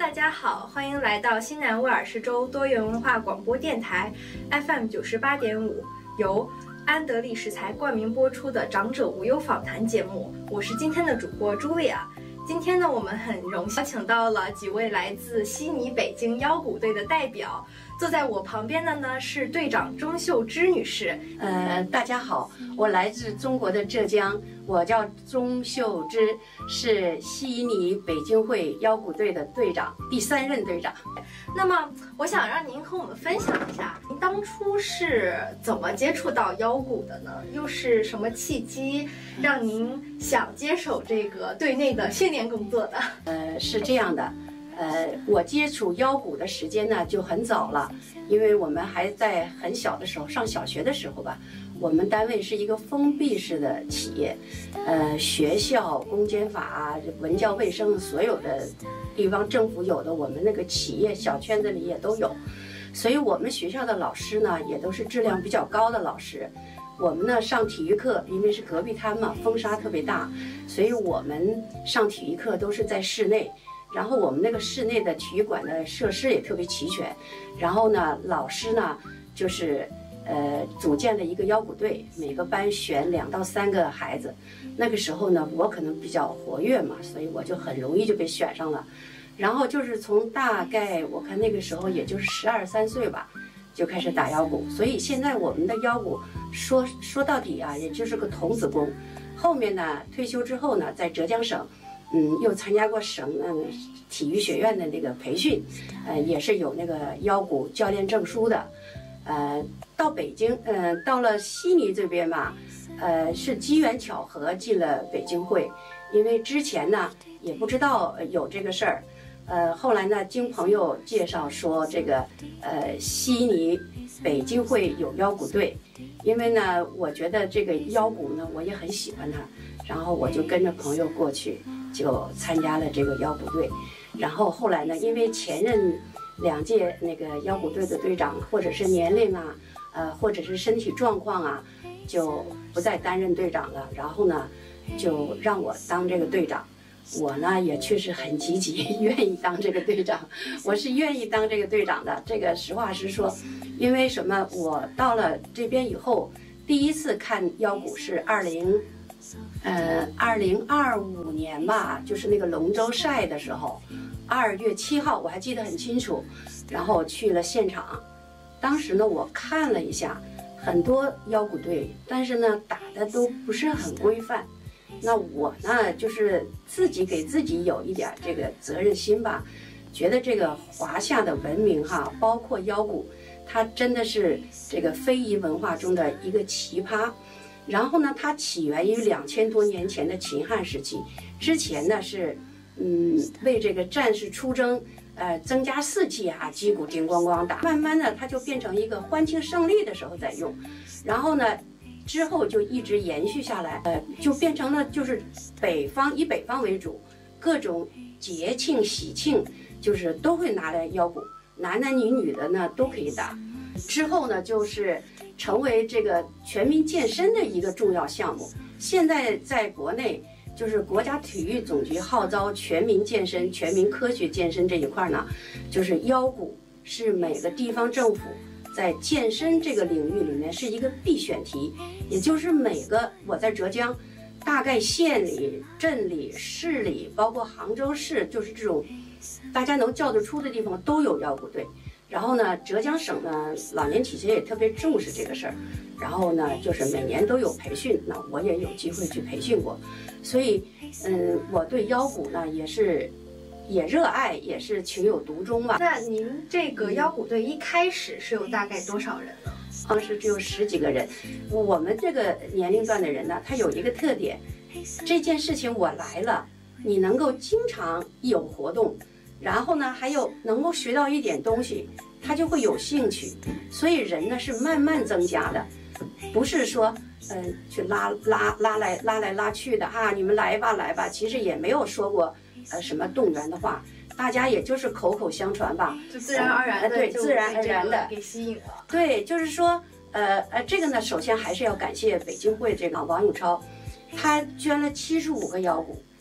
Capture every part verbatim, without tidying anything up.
大家好，欢迎来到新南威尔士州多元文化广播电台 F M 九十八点五，由安德利食材冠名播出的长者无忧访谈节目。我是今天的主播朱莉亚。今天呢，我们很荣幸请到了几位来自悉尼、北京腰鼓队的代表。坐在我旁边的呢是队长钟秀芝女士。 呃，大家好，我来自中国的浙江，我叫钟秀芝，是悉尼北京会腰鼓队的队长，第三任队长。 那么，我想让您和我们分享一下，您当初是怎么接触到腰鼓的呢？又是什么契机让您想接手这个队内的训练工作的？ 呃，是这样的。呃，我接触腰鼓的时间呢就很早了，因为我们还在很小的时候，上小学的时候吧，我们单位是一个封闭式的企业，呃，学校、公检法、文教卫生所有的地方政府有的，我们那个企业小圈子里也都有，所以我们学校的老师呢也都是质量比较高的老师。我们呢上体育课，因为是隔壁滩嘛，风沙特别大，所以我们上体育课都是在室内。然后我们那个室内的体育馆的设施也特别齐全，然后呢，老师呢就是呃组建了一个腰鼓队，每个班选两到三个孩子。那个时候呢，我可能比较活跃嘛，所以我就很容易就被选上了。然后就是从大概我看那个时候也就是十二三岁吧，就开始打腰鼓。所以现在我们的腰鼓说说到底啊，也就是个童子功。后面呢，退休之后呢，在浙江省。嗯，又参加过省嗯体育学院的那个培训，呃，也是有那个腰鼓教练证书的。呃，到北京，呃，到了悉尼这边吧，呃，是机缘巧合进了北京会，因为之前呢也不知道有这个事儿，呃，后来呢经朋友介绍说这个呃悉尼北京会有腰鼓队，因为呢我觉得这个腰鼓呢我也很喜欢它，然后我就跟着朋友过去。就参加了这个腰鼓队，然后后来呢，因为前任两届那个腰鼓队的队长，或者是年龄啊，呃，或者是身体状况啊，就不再担任队长了。然后呢，就让我当这个队长。我呢也确实很积极，愿意当这个队长。我是愿意当这个队长的。这个实话实说，因为什么？我到了这边以后，第一次看腰鼓是二零。呃，二零二五年吧，就是那个龙舟赛的时候，二月七号我还记得很清楚，然后去了现场。当时呢，我看了一下很多腰鼓队，但是呢打的都不是很规范。那我呢，就是自己给自己有一点这个责任心吧，觉得这个华夏的文明哈，包括腰鼓，它真的是这个非遗文化中的一个奇葩。然后呢，它起源于两千多年前的秦汉时期，之前呢是，嗯，为这个战士出征，呃，增加士气啊，击鼓叮咣咣打。慢慢的，它就变成一个欢庆胜利的时候在用，然后呢，之后就一直延续下来，呃，就变成了就是北方以北方为主，各种节庆喜庆就是都会拿来腰鼓，男男女女的呢都可以打。之后呢，就是成为这个全民健身的一个重要项目。现在在国内，就是国家体育总局号召全民健身、全民科学健身这一块呢，就是腰鼓是每个地方政府在健身这个领域里面是一个必选题，也就是每个我在浙江，大概县里、镇里、市里，包括杭州市，就是这种大家能叫得出的地方都有腰鼓队。然后呢，浙江省呢老年体协也特别重视这个事儿，然后呢就是每年都有培训，那我也有机会去培训过，所以嗯，我对腰鼓呢也是也热爱，也是情有独钟吧。 那您这个腰鼓队一开始是有大概多少人呢？ 当时只有十几个人。我们这个年龄段的人呢，他有一个特点，这件事情我来了，你能够经常有活动。然后呢，还有能够学到一点东西，他就会有兴趣。所以人呢是慢慢增加的，不是说，嗯、呃，去拉拉拉来拉来拉去的啊，你们来吧来吧。其实也没有说过，呃，什么动员的话，大家也就是口口相传吧， 就自然而然的、 呃，对，自然而然的给吸引了。 对，就是说，呃呃，这个呢，首先还是要感谢北京会这个王永超，他捐了七十五个腰鼓。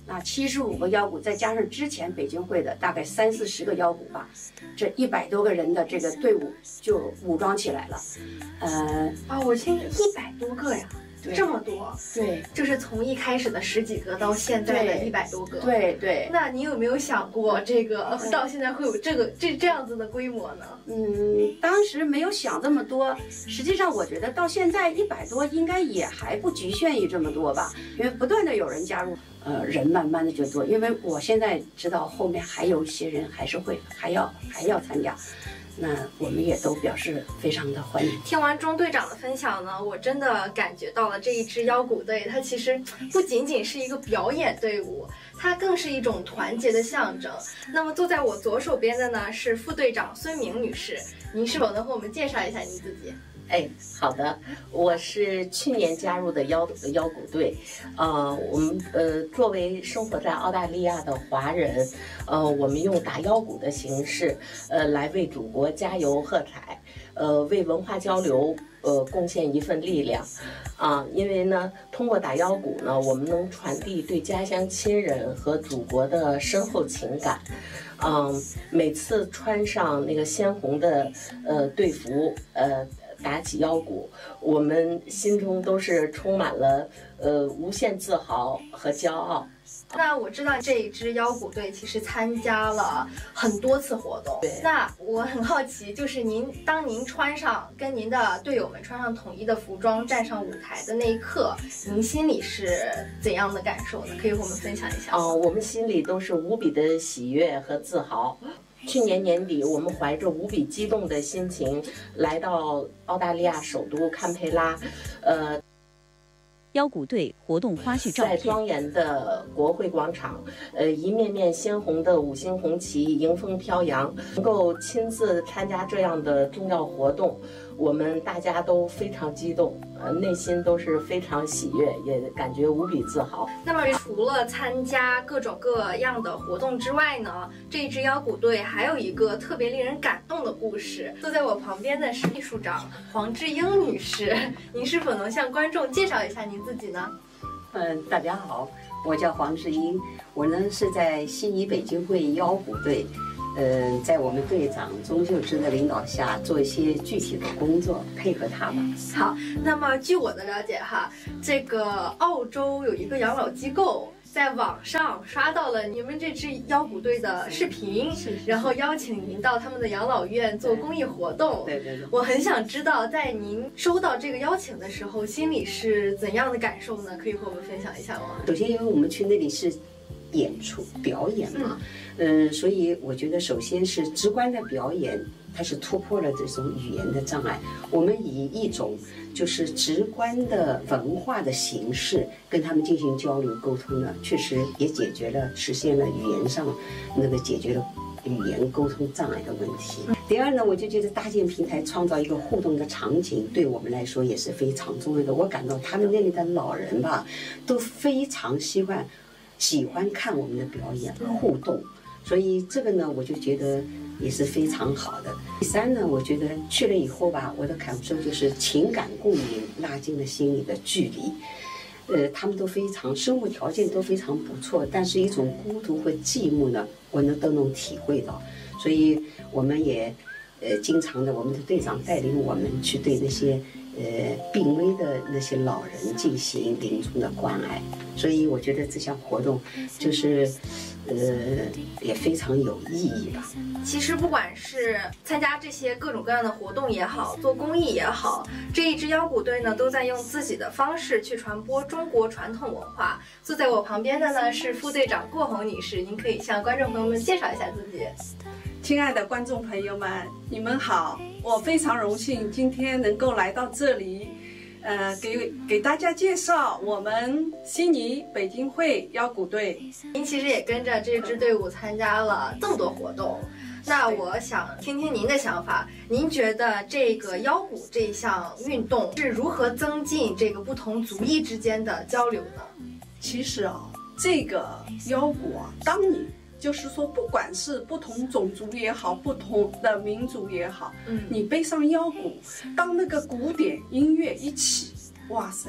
那七十五个腰鼓，再加上之前北京会的大概三四十个腰鼓吧，这一百多个人的这个队伍就武装起来了。呃， 啊、哦，我听一百多个呀。这么多， 对， 就是从一开始的十几个到现在的一百多个， 对对。 那你有没有想过，这个到现在会有这个这这样子的规模呢？ 嗯，当时没有想这么多。实际上，我觉得到现在一百多应该也还不局限于这么多吧，因为不断的有人加入，呃，人慢慢的就多。因为我现在知道后面还有一些人还是会还要还要参加。那我们也都表示非常的欢迎。 听完钟队长的分享呢，我真的感觉到了这一支腰鼓队，它其实不仅仅是一个表演队伍，它更是一种团结的象征。那么坐在我左手边的呢是副队长孙明女士，您是否能和我们介绍一下您自己？ 哎，好的，我是去年加入的腰腰鼓队，呃，我们呃作为生活在澳大利亚的华人，呃，我们用打腰鼓的形式，呃，来为祖国加油喝彩，呃，为文化交流呃贡献一份力量，啊，因为呢，通过打腰鼓呢，我们能传递对家乡亲人和祖国的深厚情感。嗯，每次穿上那个鲜红的呃队服，呃。打起腰鼓，我们心中都是充满了呃无限自豪和骄傲。 那我知道这一支腰鼓队其实参加了很多次活动， 对。 那我很好奇，就是您当您穿上跟您的队友们穿上统一的服装站上舞台的那一刻，您心里是怎样的感受呢？可以和我们分享一下吗？ 哦，我们心里都是无比的喜悦和自豪。去年年底，我们怀着无比激动的心情来到澳大利亚首都堪培拉，呃， 腰鼓队活动花絮照片。 在庄严的国会广场，呃，一面面鲜红的五星红旗迎风飘扬，能够亲自参加这样的重要活动，我们大家都非常激动，呃，内心都是非常喜悦，也感觉无比自豪。 那么除了参加各种各样的活动之外呢，这一支腰鼓队还有一个特别令人感动的故事。坐在我旁边的是秘书长黄志英女士，您是否能向观众介绍一下您自己呢？ 嗯，大家好，我叫黄志英，我呢是在悉尼北京会腰鼓队。呃，在我们队长钟秀芝的领导下，做一些具体的工作，配合他吧。 好，那么据我的了解哈，这个澳洲有一个养老机构在网上刷到了你们这支腰鼓队的视频，然后邀请您到他们的养老院做公益活动。 对对对。 我很想知道，在您收到这个邀请的时候，心里是怎样的感受呢？可以和我们分享一下吗？ 首先，因为我们去那里是演出表演嘛。嗯嗯、呃，所以我觉得首先是直观的表演，它是突破了这种语言的障碍。我们以一种就是直观的文化的形式跟他们进行交流沟通呢，确实也解决了、实现了语言上那个解决了语言沟通障碍的问题。第二呢，我就觉得搭建平台，创造一个互动的场景，对我们来说也是非常重要的。我感到他们那里的老人吧，都非常喜欢喜欢看我们的表演和互动。所以这个呢，我就觉得也是非常好的。第三呢，我觉得去了以后吧，我的感受就是情感共鸣，拉近了心里的距离。呃，他们都非常生活条件都非常不错，但是一种孤独和寂寞呢，我呢都能体会到。所以我们也呃经常的，我们的队长带领我们去对那些呃病危的那些老人进行临终的关爱。所以我觉得这项活动就是呃也非常有意义吧。 其实不管是参加这些各种各样的活动也好，做公益也好，这一支腰鼓队呢都在用自己的方式去传播中国传统文化。坐在我旁边的呢是副队长郭红女士，您可以向观众朋友们介绍一下自己。 亲爱的观众朋友们，你们好，我非常荣幸今天能够来到这里，呃，给给大家介绍我们悉尼北京会腰鼓队。 您其实也跟着这支队伍参加了这么多活动，那我想听听您的想法。您觉得这个腰鼓这一项运动是如何增进这个不同族裔之间的交流呢？ 其实啊，这个腰鼓啊，当你就是说，不管是不同种族也好，不同的民族也好，嗯，你背上腰鼓，当那个古典音乐一起，哇塞，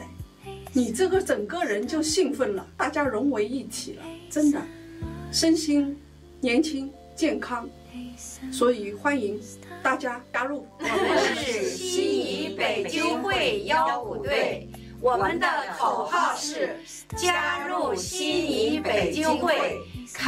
你这个整个人就兴奋了，大家融为一体了，真的，身心年轻健康，所以欢迎大家加入。 我们是悉尼北京会腰鼓队，我们的口号是加入悉尼北京会。